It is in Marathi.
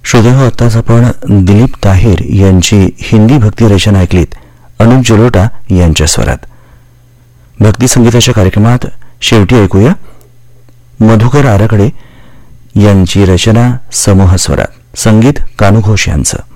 श्रोतेहो, आत्ताच आपण दिलीप ताहेर यांची हिंदी भक्ती रचना ऐकलीत अनुप जलोटा यांच्या स्वरात. भक्ती संगीताच्या कार्यक्रमात शेवटी ऐकूया मधुकर आराखडे यांची रचना समूह स्वरात, संगीत कानू घोष यांचं.